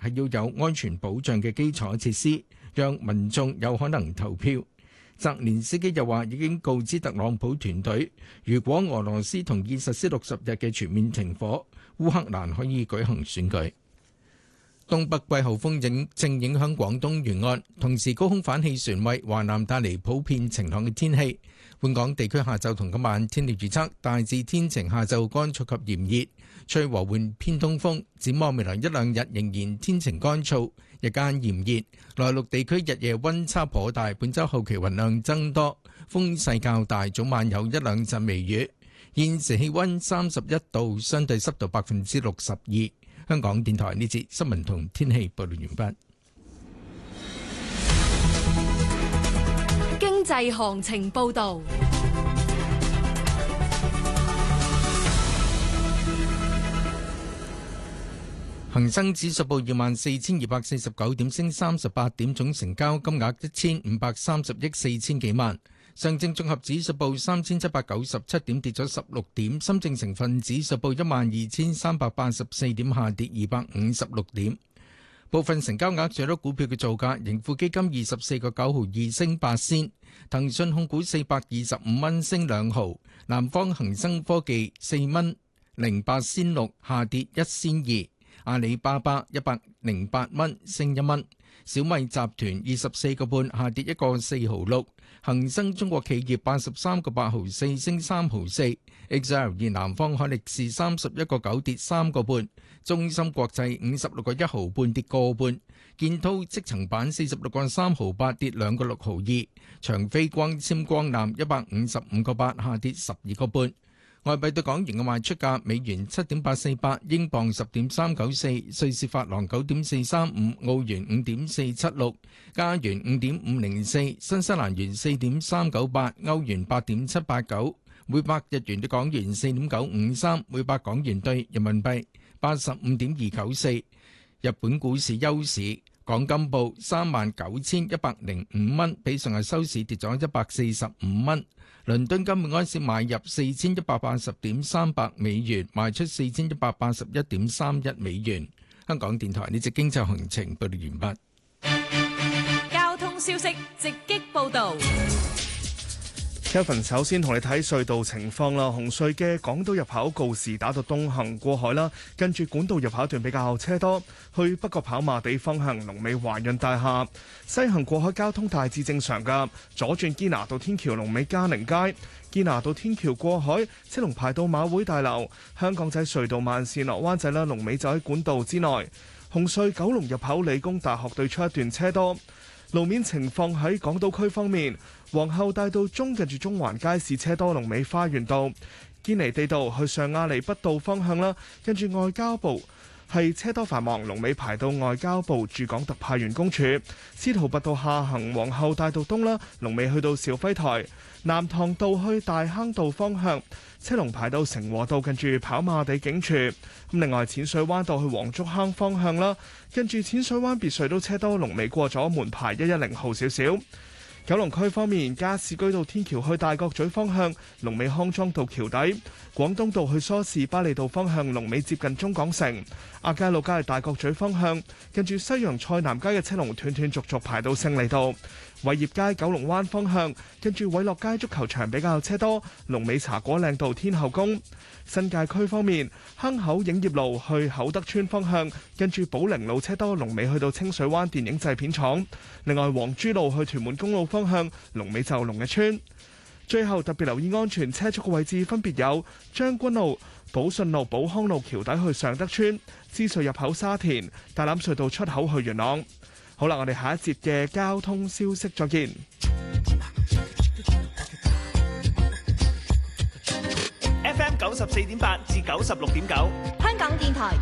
係要有安全保障嘅基礎設施，讓民眾有可能投票。澤連斯基又話已經告知特朗普團隊，如果俄羅斯同意實施60日嘅全面停火，烏克蘭可以舉行選舉。東北季候風正影響廣東沿岸，同時高空反氣旋為華南帶嚟普遍晴朗嘅天氣。本港地區下晝同今晚天氣預測大致天晴，下晝乾燥及炎熱，吹和緩偏東風。展望未來一兩日仍然天晴乾燥，日間炎熱。內陸地區日夜溫差頗大，本週後期雲量增多，風勢較大，早晚有一兩陣微雨。現時氣溫31度，相對濕度62%。香港電台呢節新聞同天氣報道完畢。 經濟行情報道。 恒生指數報24,249點，升38點，總成交金額1,530億4千幾萬。上證綜合指數報3,797點，跌咗16點。深證成分指數報12,384點，下跌256點。部分成交額最多股票嘅造價：盈富基金24個9毫2升8仙，騰訊控股425蚊升2毫，南方恒生科技4蚊08仙6下跌1仙2，阿里巴巴108蚊升1蚊，小米集團24個半下跌1個4毫6，恒生中國企業83個8毫4升3毫4，XL 南方海力士31個9跌3個半，中芯國際56個1毫半跌個半，建滔積層板46個3毫8跌2個6毫2，長飛光纖光纜155個8下跌12個半。外幣對港元嘅賣出價：美元7.848，英鎊10.394，瑞士法郎9.435，澳元5.476，加元5.504，新西蘭元4.398，歐元8.789，每百日元對港元4.953，每百港元對人民幣85.294。日本股市休市，港金報39,105蚊，比上日收市跌咗145蚊。倫敦金每盎司買入4180.38美元，賣出4181.31美元。香港電台呢節經濟行情報道完畢。交通消息直擊報導。 Kevin 首先同你睇隧道情況啦。紅隧嘅港島入口告士打道東行過海啦，跟住管道入口一段比較車多，去北角跑馬地方向龍尾華潤大廈。西行過海交通大致正常噶，左轉堅拿道天橋龍尾嘉寧街，堅拿道天橋過海車龍排到馬會大樓。香港仔隧道慢線落灣仔啦，龍尾就喺管道之內。紅隧九龍入口理工大學對出一段車多。路面情況喺港島區方面，皇后大道中近住中環街市車多，龍尾花園道。堅尼地道去上亞厘畢道方向啦，跟住外交部係車多繁忙，龍尾排到外交部駐港特派員公署。司徒拔道下行皇后大道東啦，龍尾去到肇輝台。南塘道去大坑道方向車龍排到成和道，近住跑馬地警署。咁另外淺水灣道去黃竹坑方向啦，跟住淺水灣別墅都車多，龍尾過咗門牌110號少少。九龍區方面，加士居道天橋去大角咀方向，龍尾康莊道橋底；廣東道去梳士巴利道方向，龍尾接近中港城；亞皆老街去大角咀方向，跟住西洋菜南街嘅車龍斷斷續續排到勝利道；偉業街九龍灣方向，跟住偉樂街足球場比較車多，龍尾茶果嶺道天后宮。新界區方面，坑口影業路去厚德村方向，跟住寶靈路車多，龍尾去到清水灣電影製片廠。另外，黃珠路去屯門公路方向，龍尾就龍日村。最後特別留意安全車速嘅位置分別有將軍澳、寶順路、寶康路橋底去尚德村、獅隧入口沙田、大欖隧道出口去元朗。好啦，我哋下一節嘅交通消息再見。 FM 94.8至96.9， 香港電台